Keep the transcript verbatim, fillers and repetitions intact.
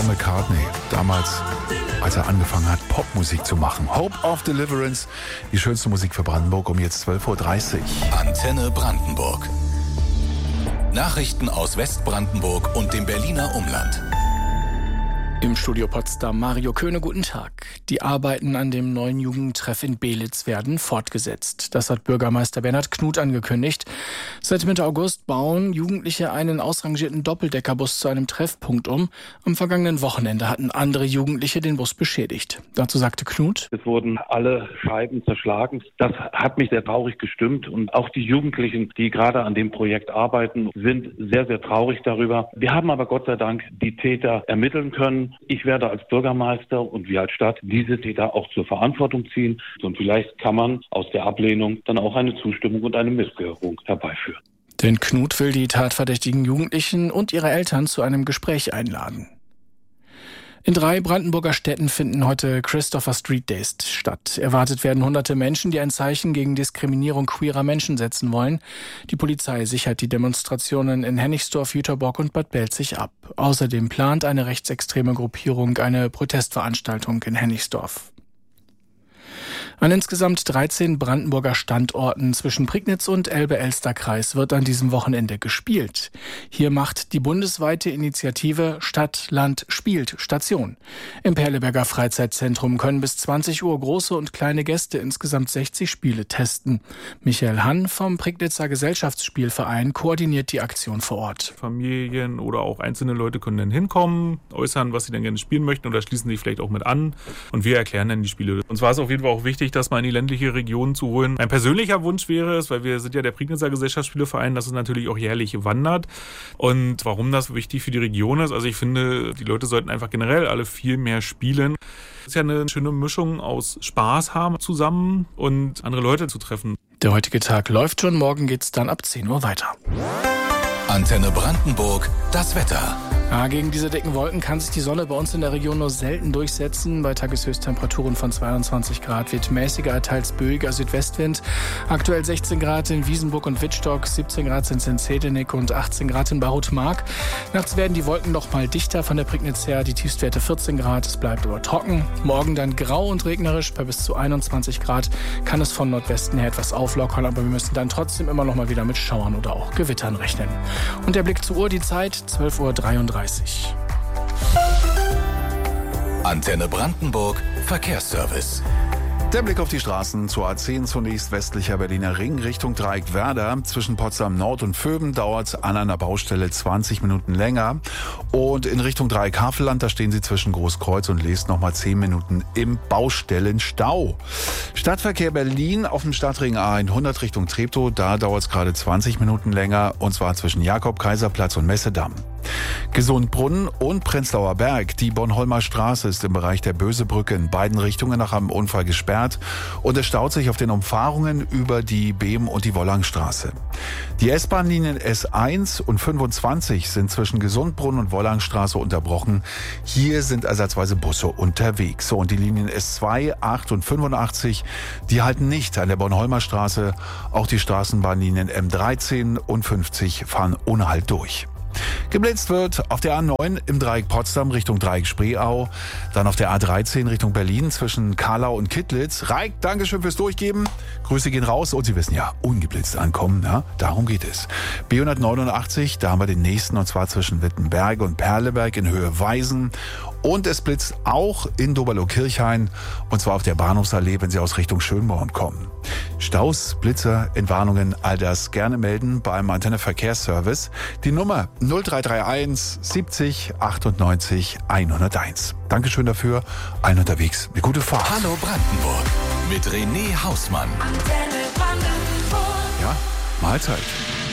McCartney, damals, als er angefangen hat, Popmusik zu machen. Hope of Deliverance, die schönste Musik für Brandenburg, um jetzt zwölf Uhr dreißig. Antenne Brandenburg. Nachrichten aus Westbrandenburg und dem Berliner Umland. Im Studio Potsdam Mario Köhne, guten Tag. Die Arbeiten an dem neuen Jugendtreff in Beelitz werden fortgesetzt. Das hat Bürgermeister Bernhard Knuth angekündigt. Seit Mitte August bauen Jugendliche einen ausrangierten Doppeldeckerbus zu einem Treffpunkt um. Am vergangenen Wochenende hatten andere Jugendliche den Bus beschädigt. Dazu sagte Knuth: Es wurden alle Scheiben zerschlagen. Das hat mich sehr traurig gestimmt. Und auch die Jugendlichen, die gerade an dem Projekt arbeiten, sind sehr, sehr traurig darüber. Wir haben aber Gott sei Dank die Täter ermitteln können. Ich werde als Bürgermeister und wir als Stadt diese Täter auch zur Verantwortung ziehen. Und vielleicht kann man aus der Ablehnung dann auch eine Zustimmung und eine Missgehörung herbeiführen. Denn Knuth will die tatverdächtigen Jugendlichen und ihre Eltern zu einem Gespräch einladen. In drei Brandenburger Städten finden heute Christopher Street Days statt. Erwartet werden hunderte Menschen, die ein Zeichen gegen Diskriminierung queerer Menschen setzen wollen. Die Polizei sichert die Demonstrationen in Hennigsdorf, Jüterbock und Bad Belzig ab. Außerdem plant eine rechtsextreme Gruppierung eine Protestveranstaltung in Hennigsdorf. An insgesamt dreizehn Brandenburger Standorten zwischen Prignitz und Elbe-Elster-Kreis wird an diesem Wochenende gespielt. Hier macht die bundesweite Initiative Stadt, Land, spielt Station. Im Perleberger Freizeitzentrum können bis zwanzig Uhr große und kleine Gäste insgesamt sechzig Spiele testen. Michael Hann vom Prignitzer Gesellschaftsspielverein koordiniert die Aktion vor Ort. Familien oder auch einzelne Leute können dann hinkommen, äußern, was sie dann gerne spielen möchten, oder schließen sich vielleicht auch mit an. Und wir erklären dann die Spiele. Uns war es auf jeden Fall auch wichtig, das mal in die ländliche Region zu holen. Ein persönlicher Wunsch wäre es, weil wir sind ja der Prignitzer Gesellschaftsspieleverein, dass es natürlich auch jährlich wandert. Und warum das wichtig für die Region ist, also ich finde, die Leute sollten einfach generell alle viel mehr spielen. Es ist ja eine schöne Mischung aus Spaß haben zusammen und andere Leute zu treffen. Der heutige Tag läuft schon, morgen geht's dann ab zehn Uhr weiter. Antenne Brandenburg, das Wetter. Ja, gegen diese dicken Wolken kann sich die Sonne bei uns in der Region nur selten durchsetzen. Bei Tageshöchsttemperaturen von zweiundzwanzig Grad weht mäßiger, teils böiger Südwestwind. Aktuell sechzehn Grad in Wiesenburg und Wittstock, siebzehn Grad sind es in Zedenik und achtzehn Grad in Barut-Mark. Nachts werden die Wolken noch mal dichter von der Prignitz her, die Tiefstwerte vierzehn Grad, es bleibt aber trocken. Morgen dann grau und regnerisch, bei bis zu einundzwanzig Grad kann es von Nordwesten her etwas auflockern, aber wir müssen dann trotzdem immer noch mal wieder mit Schauern oder auch Gewittern rechnen. Und der Blick zur Uhr, die Zeit, zwölf Uhr dreiunddreißig. Antenne Brandenburg, Verkehrsservice. Der Blick auf die Straßen zur A zehn, zunächst westlicher Berliner Ring Richtung Dreieck-Werder. Zwischen Potsdam Nord und Vöben dauert es an einer Baustelle zwanzig Minuten länger. Und in Richtung Dreieck-Havelland, da stehen Sie zwischen Großkreuz und Leest nochmal zehn Minuten im Baustellenstau. Stadtverkehr Berlin auf dem Stadtring A hundert Richtung Treptow, da dauert es gerade zwanzig Minuten länger, und zwar zwischen Jakob-Kaiserplatz und Messedamm. Gesundbrunnen und Prenzlauer Berg. Die Bornholmer Straße ist im Bereich der Bösebrücke in beiden Richtungen nach einem Unfall gesperrt und es staut sich auf den Umfahrungen über die Behm- und die Wollangstraße. Die S-Bahn-Linien S eins und fünfundzwanzig sind zwischen Gesundbrunnen und Wollangstraße unterbrochen. Hier sind ersatzweise Busse unterwegs. So, und die Linien S zwei, acht und fünfundachtzig, die halten nicht an der Bornholmer Straße. Auch die Straßenbahnlinien M dreizehn und fünfzig fahren ohne Halt durch. Geblitzt wird auf der A neun im Dreieck Potsdam Richtung Dreieck Spreeau, dann auf der A dreizehn Richtung Berlin zwischen Karlau und Kittlitz. Reik, Dankeschön fürs Durchgeben. Grüße gehen raus, und Sie wissen ja, ungeblitzt ankommen, ja, darum geht es. B hundertneunundachtzig, da haben wir den nächsten, und zwar zwischen Wittenberge und Perleberg in Höhe Weisen. Und es blitzt auch in Doberloh-Kirchhain, und zwar auf der Bahnhofsallee, wenn Sie aus Richtung Schönborn kommen. Staus, Blitzer, Entwarnungen, all das gerne melden beim Antenne Verkehrsservice. Die Nummer null drei drei eins siebzig achtundneunzig hunderteins. Dankeschön dafür. Allen unterwegs eine gute Fahrt. Hallo Brandenburg mit René Hausmann. Ja, Mahlzeit.